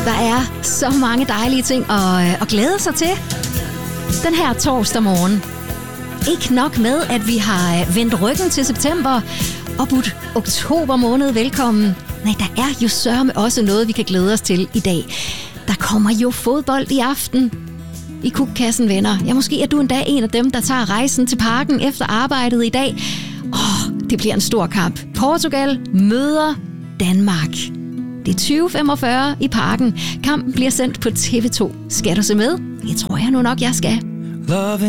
Der er så mange dejlige ting at glæde sig til den her torsdag morgen. Ikke nok med, at vi har vendt ryggen til september og budt oktober måned velkommen. Nej, der er jo sørme også noget, vi kan glæde os til i dag. Der kommer jo fodbold i aften i Kukkassen, venner. Ja, måske er du endda en af dem, der tager rejsen til parken efter arbejdet i dag. Det bliver en stor kamp. Portugal møder Danmark. Det er 20:45 i parken. Kampen bliver sendt på TV2. Skal du se med? Det tror jeg nu nok, jeg skal.